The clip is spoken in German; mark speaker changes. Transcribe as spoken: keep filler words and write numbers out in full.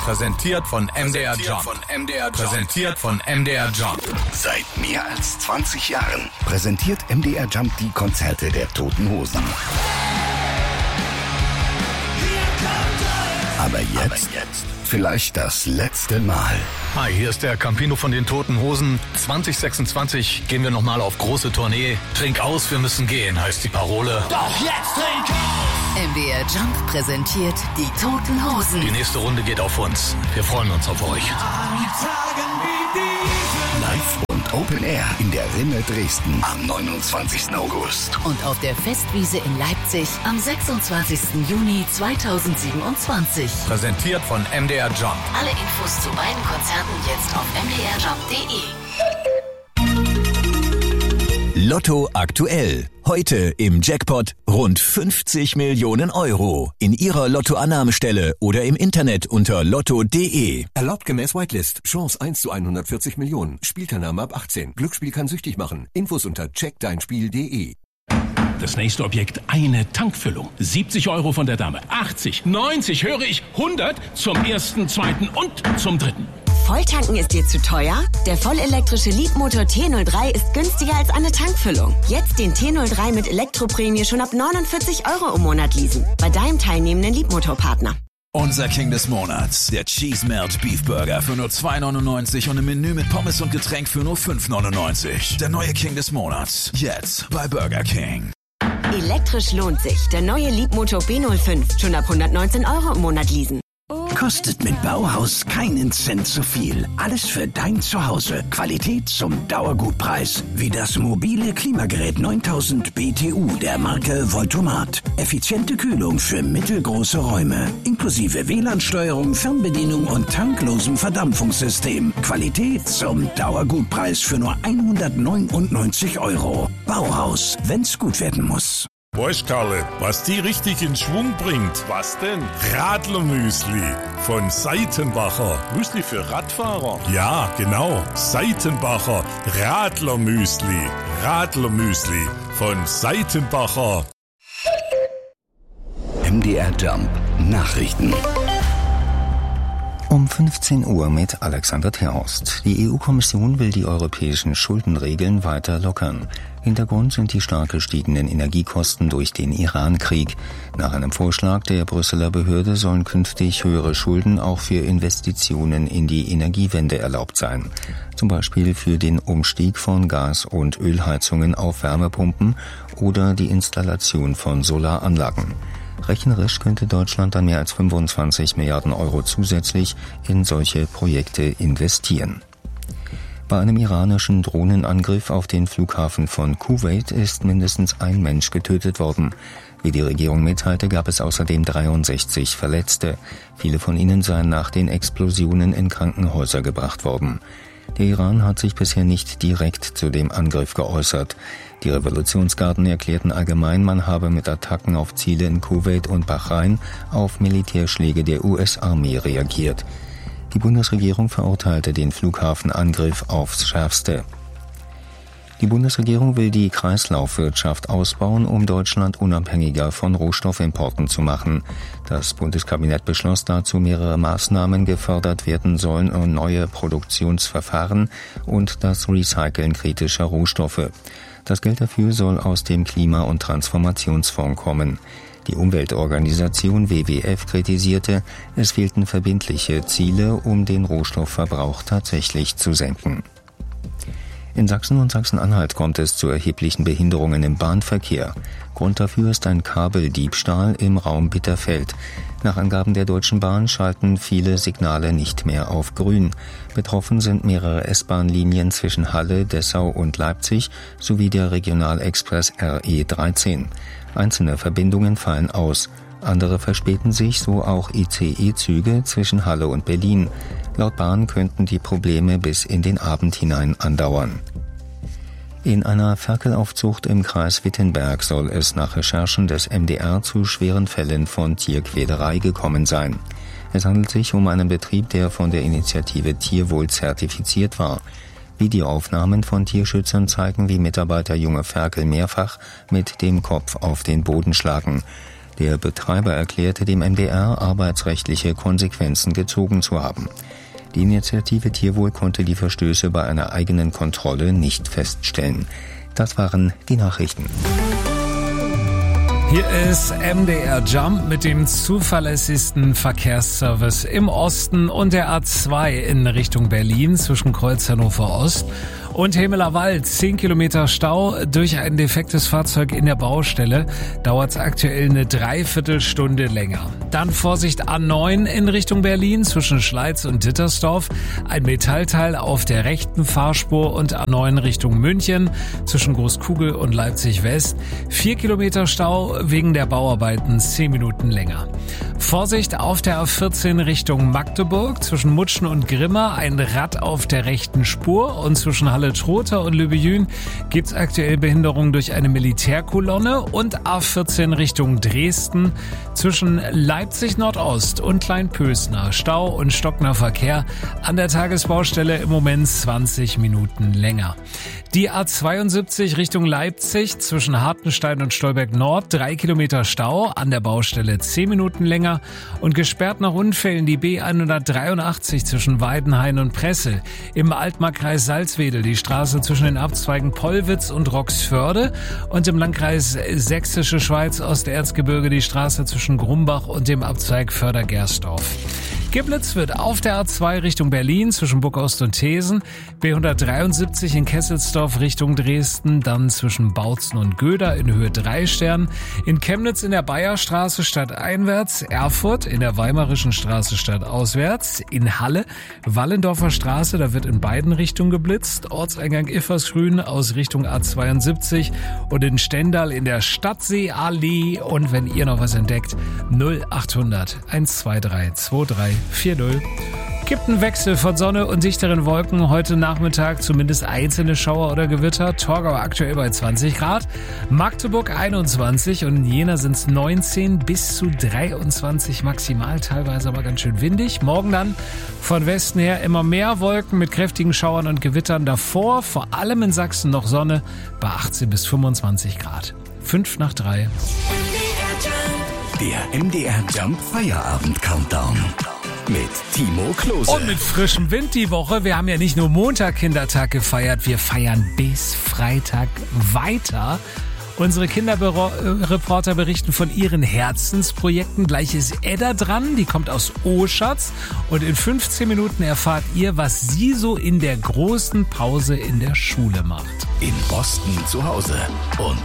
Speaker 1: Präsentiert von M D R Jump. Präsentiert von M D R Jump.
Speaker 2: Seit mehr als zwanzig Jahren präsentiert M D R Jump die Konzerte der Toten Hosen. Aber jetzt, Aber jetzt vielleicht das letzte Mal.
Speaker 1: Hi, hier ist der Campino von den Toten Hosen. zwanzig sechsundzwanzig gehen wir nochmal auf große Tournee. Trink aus, wir müssen gehen, heißt die Parole.
Speaker 3: Doch jetzt trink aus!
Speaker 4: M D R Jump präsentiert die Toten Hosen.
Speaker 1: Die nächste Runde geht auf uns. Wir freuen uns auf euch.
Speaker 2: Live und Open Air in der Rinne Dresden am neunundzwanzigsten August.
Speaker 4: Und auf der Festwiese in Leipzig am sechsundzwanzigsten Juni zweitausendsiebenundzwanzig.
Speaker 1: Präsentiert von M D R Jump.
Speaker 4: Alle Infos zu beiden Konzerten jetzt auf m d r jump punkt d e.
Speaker 5: Lotto aktuell. Heute im Jackpot rund fünfzig Millionen Euro. In Ihrer Lottoannahmestelle oder im Internet unter lotto punkt d e.
Speaker 6: Erlaubt gemäß Whitelist. Chance eins zu hundertvierzig Millionen. Spielteilnahme ab achtzehn. Glücksspiel kann süchtig machen. Infos unter check dein spiel punkt d e.
Speaker 7: Das nächste Objekt, eine Tankfüllung. siebzig Euro von der Dame. achtzig, neunzig, höre ich, hundert zum ersten, zweiten und zum dritten.
Speaker 8: Volltanken ist dir zu teuer? Der vollelektrische Leapmotor T null drei ist günstiger als eine Tankfüllung. Jetzt den T null drei mit Elektroprämie schon ab neunundvierzig Euro im Monat leasen. Bei deinem teilnehmenden Leapmotor-Partner.
Speaker 9: Unser King des Monats, der Cheese Melt Beef Burger für nur zwei neunundneunzig und im Menü mit Pommes und Getränk für nur fünf neunundneunzig. Der neue King des Monats, jetzt bei Burger King.
Speaker 8: Elektrisch lohnt sich. Der neue Leapmotor B null fünf, schon ab hundertneunzehn Euro im Monat leasen.
Speaker 10: Kostet mit Bauhaus keinen Cent zu viel. Alles für dein Zuhause. Qualität zum Dauergutpreis. Wie das mobile Klimagerät neuntausend B T U der Marke Voltomat. Effiziente Kühlung für mittelgroße Räume. Inklusive W L A N-Steuerung, Fernbedienung und tanklosem Verdampfungssystem. Qualität zum Dauergutpreis für nur hundertneunundneunzig Euro. Bauhaus, wenn's gut werden muss.
Speaker 11: Weißt Karle, was die richtig in Schwung bringt?
Speaker 12: Was denn?
Speaker 11: Radlermüsli von Seitenbacher.
Speaker 12: Müsli für Radfahrer?
Speaker 11: Ja, genau. Seitenbacher Radlermüsli. Radlermüsli von Seitenbacher.
Speaker 2: M D R Jump Nachrichten.
Speaker 13: Um fünfzehn Uhr mit Alexander Terhorst. Die E U-Kommission will die europäischen Schuldenregeln weiter lockern. Hintergrund sind die stark gestiegenen Energiekosten durch den Iran-Krieg. Nach einem Vorschlag der Brüsseler Behörde sollen künftig höhere Schulden auch für Investitionen in die Energiewende erlaubt sein. Zum Beispiel für den Umstieg von Gas- und Ölheizungen auf Wärmepumpen oder die Installation von Solaranlagen. Rechnerisch könnte Deutschland dann mehr als fünfundzwanzig Milliarden Euro zusätzlich in solche Projekte investieren. Bei einem iranischen Drohnenangriff auf den Flughafen von Kuwait ist mindestens ein Mensch getötet worden. Wie die Regierung mitteilte, gab es außerdem dreiundsechzig Verletzte. Viele von ihnen seien nach den Explosionen in Krankenhäuser gebracht worden. Der Iran hat sich bisher nicht direkt zu dem Angriff geäußert. Die Revolutionsgarden erklärten allgemein, man habe mit Attacken auf Ziele in Kuwait und Bahrain auf Militärschläge der U S-Armee reagiert. Die Bundesregierung verurteilte den Flughafenangriff aufs Schärfste. Die Bundesregierung will die Kreislaufwirtschaft ausbauen, um Deutschland unabhängiger von Rohstoffimporten zu machen. Das Bundeskabinett beschloss dazu mehrere Maßnahmen, gefördert werden sollen und neue Produktionsverfahren und das Recyceln kritischer Rohstoffe. Das Geld dafür soll aus dem Klima- und Transformationsfonds kommen. Die Umweltorganisation W W F kritisierte, es fehlten verbindliche Ziele, um den Rohstoffverbrauch tatsächlich zu senken. In Sachsen und Sachsen-Anhalt kommt es zu erheblichen Behinderungen im Bahnverkehr. Grund dafür ist ein Kabeldiebstahl im Raum Bitterfeld. Nach Angaben der Deutschen Bahn schalten viele Signale nicht mehr auf grün. Betroffen sind mehrere S-Bahn-Linien zwischen Halle, Dessau und Leipzig sowie der Regionalexpress R E dreizehn. Einzelne Verbindungen fallen aus. Andere verspäten sich, so auch I C E-Züge zwischen Halle und Berlin. Laut Bahn könnten die Probleme bis in den Abend hinein andauern. In einer Ferkelaufzucht im Kreis Wittenberg soll es nach Recherchen des M D R zu schweren Fällen von Tierquälerei gekommen sein. Es handelt sich um einen Betrieb, der von der Initiative Tierwohl zertifiziert war. Videoaufnahmen von Tierschützern zeigen, wie Mitarbeiter junge Ferkel mehrfach mit dem Kopf auf den Boden schlagen. Der Betreiber erklärte dem M D R, arbeitsrechtliche Konsequenzen gezogen zu haben. Die Initiative Tierwohl konnte die Verstöße bei einer eigenen Kontrolle nicht feststellen. Das waren die Nachrichten.
Speaker 12: Hier ist M D R Jump mit dem zuverlässigsten Verkehrsservice im Osten und der A zwei in Richtung Berlin zwischen Kreuz Hannover Ost und Hemeler Wald. Zehn Kilometer Stau durch ein defektes Fahrzeug in der Baustelle. Dauert es aktuell eine Dreiviertelstunde länger. Dann Vorsicht A neun in Richtung Berlin zwischen Schleiz und Dittersdorf. Ein Metallteil auf der rechten Fahrspur und A neun Richtung München zwischen Großkugel und Leipzig West. Vier Kilometer Stau wegen der Bauarbeiten, zehn Minuten länger. Vorsicht auf der A vierzehn Richtung Magdeburg zwischen Mutschen und Grimma. Ein Rad auf der rechten Spur und zwischen Halle-Trotha und Lübejün gibt es aktuell Behinderung durch eine Militärkolonne und A vierzehn Richtung Dresden zwischen Leipzig Nordost und Kleinpösner. Stau und stockender Verkehr an der Tagesbaustelle im Moment zwanzig Minuten länger. Die A zweiundsiebzig Richtung Leipzig zwischen Hartenstein und Stolberg Nord, drei Kilometer Stau, an der Baustelle zehn Minuten länger und gesperrt nach Unfällen die B hundertdreiundachtzig zwischen Weidenhain und Pressel. Im Altmarkkreis Salzwedel die Straße zwischen den Abzweigen Pollwitz und Roxförde und im Landkreis Sächsische Schweiz Osterzgebirge die Straße zwischen Grumbach und dem Abzweig Förder-Gersdorf. Geblitzt wird auf der A zwei Richtung Berlin zwischen Buckost und Thesen, B hundertdreiundsiebzig in Kesselsdorf Richtung Dresden, dann zwischen Bautzen und Göder in Höhe drei Stern, in Chemnitz in der Bayerstraße stadteinwärts, Erfurt in der Weimarischen Straße stadtauswärts, in Halle, Wallendorfer Straße, da wird in beiden Richtungen geblitzt, Ortseingang Iffersgrün aus Richtung A zweiundsiebzig und in Stendal in der Stadtseeallee. Und wenn ihr noch was entdeckt, null achthundert eins zwei drei zwei drei vier null. Gibt einen Wechsel von Sonne und dichteren Wolken. Heute Nachmittag zumindest einzelne Schauer oder Gewitter. Torgau aktuell bei zwanzig Grad. Magdeburg einundzwanzig und in Jena sind es neunzehn bis zu dreiundzwanzig maximal. Teilweise aber ganz schön windig. Morgen dann von Westen her immer mehr Wolken mit kräftigen Schauern und Gewittern. Davor vor allem in Sachsen noch Sonne bei achtzehn bis fünfundzwanzig Grad. Fünf nach drei.
Speaker 2: Der M D R Jump Feierabend Countdown. Mit Timo Klose.
Speaker 12: Und mit frischem Wind die Woche. Wir haben ja nicht nur Montag Kindertag gefeiert, wir feiern bis Freitag weiter. Unsere Kinderreporter berichten von ihren Herzensprojekten. Gleich ist Edda dran, die kommt aus Oschatz. Und in fünfzehn Minuten erfahrt ihr, was sie so in der großen Pause in der Schule macht.
Speaker 2: In Boston zu Hause und